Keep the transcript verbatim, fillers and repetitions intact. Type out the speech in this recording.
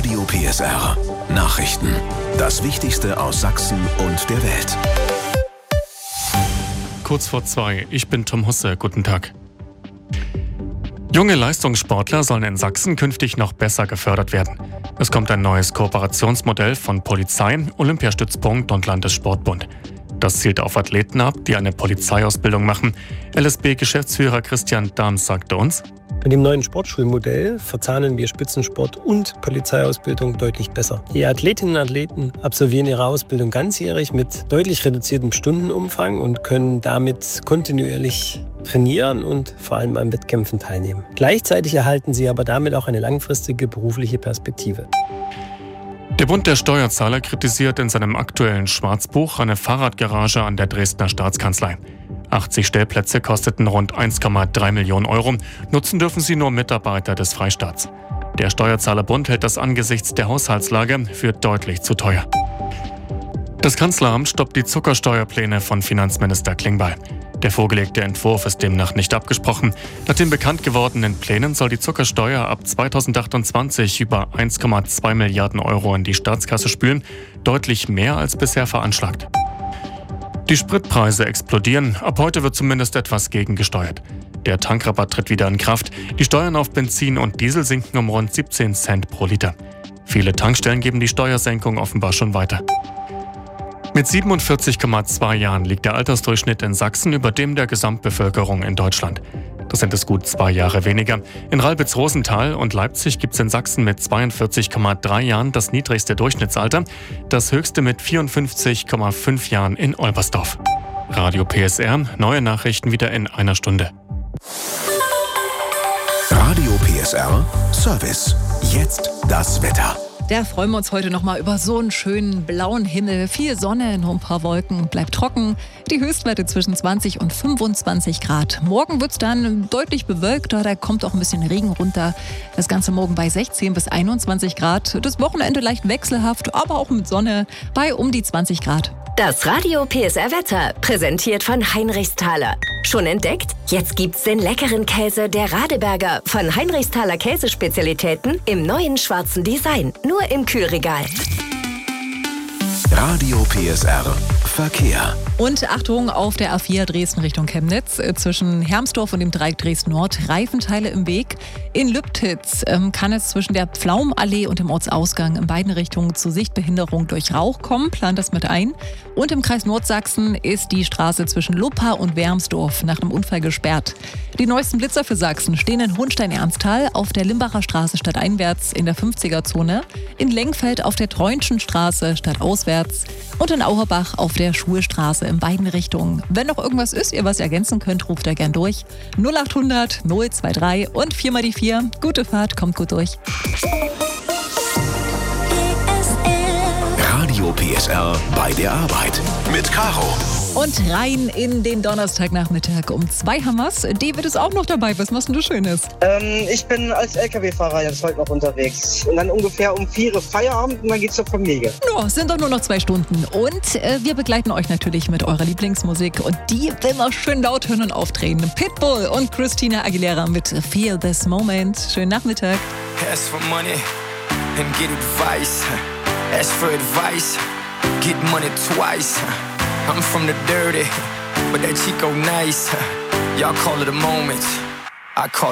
Radio P S R Nachrichten. Das Wichtigste aus Sachsen und der Welt. Kurz vor zwei, ich bin Tom Husse, guten Tag. Junge Leistungssportler sollen in Sachsen künftig noch besser gefördert werden. Es kommt ein neues Kooperationsmodell von Polizei, Olympiastützpunkt und Landessportbund. Das zielt auf Athleten ab, die eine Polizeiausbildung machen. L S B-Geschäftsführer Christian Dahms sagte uns: Mit dem neuen Sportschulmodell verzahnen wir Spitzensport und Polizeiausbildung deutlich besser. Die Athletinnen und Athleten absolvieren ihre Ausbildung ganzjährig mit deutlich reduziertem Stundenumfang und können damit kontinuierlich trainieren und vor allem an Wettkämpfen teilnehmen. Gleichzeitig erhalten sie aber damit auch eine langfristige berufliche Perspektive. Der Bund der Steuerzahler kritisiert in seinem aktuellen Schwarzbuch eine Fahrradgarage an der Dresdner Staatskanzlei. achtzig Stellplätze kosteten rund eins Komma drei Millionen Euro. Nutzen dürfen sie nur Mitarbeiter des Freistaats. Der Steuerzahlerbund hält das angesichts der Haushaltslage für deutlich zu teuer. Das Kanzleramt stoppt die Zuckersteuerpläne von Finanzminister Klingbeil. Der vorgelegte Entwurf ist demnach nicht abgesprochen. Nach den bekannt gewordenen Plänen soll die Zuckersteuer ab zweitausendachtundzwanzig über eins Komma zwei Milliarden Euro in die Staatskasse spülen, deutlich mehr als bisher veranschlagt. Die Spritpreise explodieren, ab heute wird zumindest etwas gegengesteuert. Der Tankrabatt tritt wieder in Kraft, die Steuern auf Benzin und Diesel sinken um rund siebzehn Cent pro Liter. Viele Tankstellen geben die Steuersenkung offenbar schon weiter. Mit siebenundvierzig Komma zwei Jahren liegt der Altersdurchschnitt in Sachsen über dem der Gesamtbevölkerung in Deutschland. Das sind es gut zwei Jahre weniger. In Ralbitz-Rosenthal und Leipzig gibt es in Sachsen mit zweiundvierzig Komma drei Jahren das niedrigste Durchschnittsalter, das höchste mit vierundfünfzig Komma fünf Jahren in Olbersdorf. Radio P S R, neue Nachrichten wieder in einer Stunde. Radio P S R Service. Jetzt das Wetter. Da freuen wir uns heute nochmal über so einen schönen blauen Himmel. Viel Sonne, nur ein paar Wolken, bleibt trocken. Die Höchstwerte zwischen zwanzig und fünfundzwanzig Grad. Morgen wird es dann deutlich bewölkter, da kommt auch ein bisschen Regen runter. Das Ganze morgen bei sechzehn bis einundzwanzig Grad. Das Wochenende leicht wechselhaft, aber auch mit Sonne bei um die zwanzig Grad. Das Radio P S R Wetter, präsentiert von Heinrichsthaler. Schon entdeckt? Jetzt gibt's den leckeren Käse der Radeberger von Heinrichsthaler Käsespezialitäten im neuen schwarzen Design. Nur im Kühlregal. Radio P S R Verkehr. Und Achtung, auf der A vier Dresden Richtung Chemnitz, zwischen Hermsdorf und dem Dreieck Dresden Nord, Reifenteile im Weg. In Lübtitz ähm, kann es zwischen der Pflaumenallee und dem Ortsausgang in beiden Richtungen zu Sichtbehinderung durch Rauch kommen. Plant das mit ein. Und im Kreis Nordsachsen ist die Straße zwischen Luppa und Wermsdorf nach einem Unfall gesperrt. Die neuesten Blitzer für Sachsen stehen in Hohenstein-Ernsthal auf der Limbacher Straße stadteinwärts in der fünfziger-Zone, in Lengfeld auf der Treunschen Straße stadtauswärts und in Auerbach auf der Schulstraße in beiden Richtungen. Wenn noch irgendwas ist, ihr was ergänzen könnt, ruft da gern durch. null acht hundert null zwei drei und vier mal die vier. Gute Fahrt, kommt gut durch. Radio P S R bei der Arbeit mit Caro. Und rein in den Donnerstagnachmittag. Um zwei haben wir's. David ist auch noch dabei. Was machst denn du Schönes? Ähm, ich bin als L K W-Fahrer jetzt heute noch unterwegs. Und dann ungefähr um vier Uhr Feierabend und dann geht's zur Familie. No, sind doch nur noch zwei Stunden. Und äh, wir begleiten euch natürlich mit eurer Lieblingsmusik. Und die will man schön laut hören und aufdrehen. Pitbull und Christina Aguilera mit Feel This Moment. Schönen Nachmittag. Ask for money and get advice. Ask for advice, get money twice. I'm from the dirty, but that Chico nice. Y'all call it a moment, I call